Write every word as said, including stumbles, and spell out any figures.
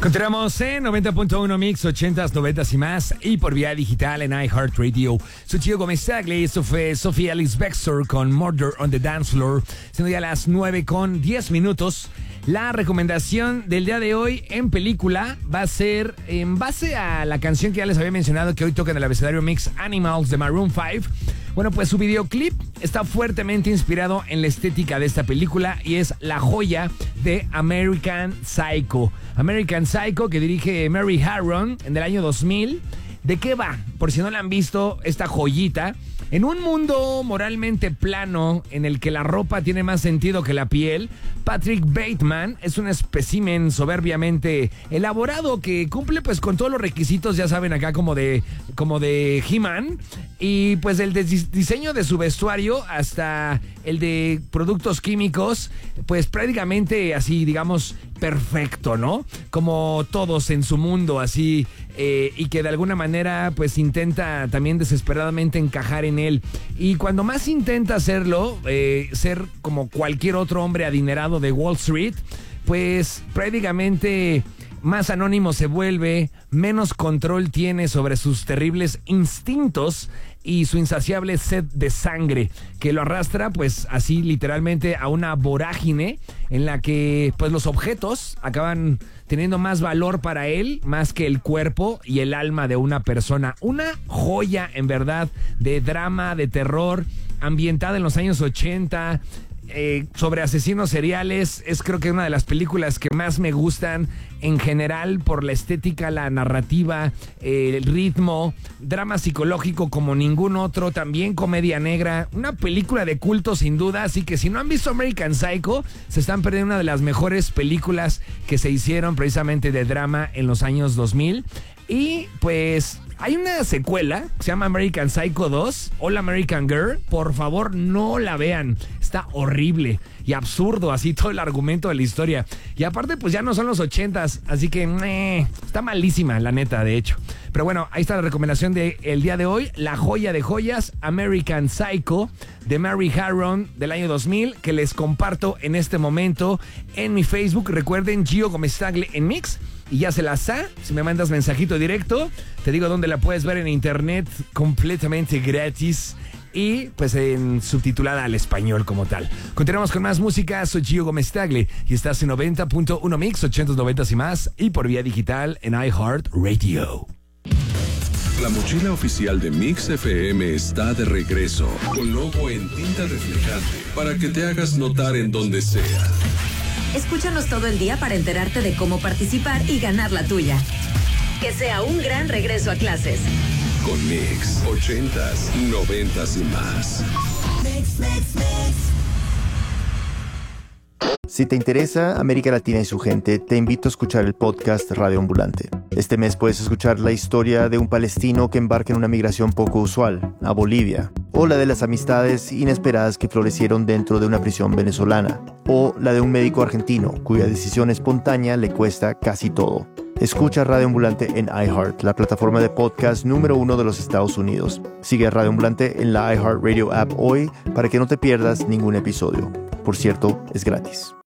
Continuamos en noventa punto uno Mix, ochentas, noventas y más, y por vía digital en iHeartRadio. Soy Gio Gómez Tagle, esto fue Sofía Alice Bextor con Murder on the Dance Floor, siendo ya las nueve con diez minutos. La recomendación del día de hoy en película va a ser en base a la canción que ya les había mencionado, que hoy toca en el abecedario Mix, Animals de Maroon cinco. Bueno, pues su videoclip está fuertemente inspirado en la estética de esta película y es la joya de American Psycho. American Psycho, que dirige Mary Harron en el año dos mil. ¿De qué va? Por si no la han visto, esta joyita. En un mundo moralmente plano en el que la ropa tiene más sentido que la piel, Patrick Bateman es un espécimen soberbiamente elaborado que cumple pues con todos los requisitos, ya saben, acá como de, como de He-Man. Y pues el de diseño de su vestuario hasta el de productos químicos, pues prácticamente así, digamos, perfecto, ¿no? Como todos en su mundo, así, eh, y que de alguna manera pues intenta también desesperadamente encajar en él. Y cuando más intenta hacerlo, eh, ser como cualquier otro hombre adinerado de Wall Street, pues prácticamente más anónimo se vuelve, menos control tiene sobre sus terribles instintos y su insaciable sed de sangre, que lo arrastra pues así literalmente a una vorágine en la que pues los objetos acaban teniendo más valor para él, más que el cuerpo y el alma de una persona. Una joya en verdad de drama, de terror, ambientada en los años ochenta, Eh, sobre asesinos seriales. Es creo que una de las películas que más me gustan en general por la estética, la narrativa, eh, el ritmo, drama psicológico como ningún otro, también comedia negra, una película de culto sin duda. Así que si no han visto American Psycho, se están perdiendo una de las mejores películas que se hicieron precisamente de drama en los años dos mil. Y pues hay una secuela que se llama American Psycho dos, All American Girl. Por favor, no la vean. Está horrible y absurdo, así todo el argumento de la historia. Y aparte, pues ya no son los ochentas, así que meh, está malísima, la neta, de hecho. Pero bueno, ahí está la recomendación del día de hoy. La joya de joyas, American Psycho, de Mary Harron, del año dos mil, que les comparto en este momento en mi Facebook. Recuerden, Gio Gómez Tagle en Mix. Y ya se la sa, si me mandas mensajito directo, te digo dónde la puedes ver en internet completamente gratis y pues en subtitulada al español como tal. Continuamos con más música, soy Gio Gómez Tagle y estás en noventa punto uno Mix, ochentas, noventas y más, y por vía digital en iHeartRadio. La mochila oficial de Mix F M está de regreso, con logo en tinta reflejante, para que te hagas notar en donde sea. Escúchanos todo el día para enterarte de cómo participar y ganar la tuya. Que sea un gran regreso a clases. Con Mix, ochentas, noventas y más. Mix, mix, mix. Si te interesa América Latina y su gente, te invito a escuchar el podcast Radio Ambulante. Este mes puedes escuchar la historia de un palestino que embarca en una migración poco usual, a Bolivia, o la de las amistades inesperadas que florecieron dentro de una prisión venezolana, o la de un médico argentino cuya decisión espontánea le cuesta casi todo. Escucha Radio Ambulante en iHeart, la plataforma de podcast número uno de los Estados Unidos. Sigue a Radio Ambulante en la iHeartRadio app hoy para que no te pierdas ningún episodio. Por cierto, es gratis.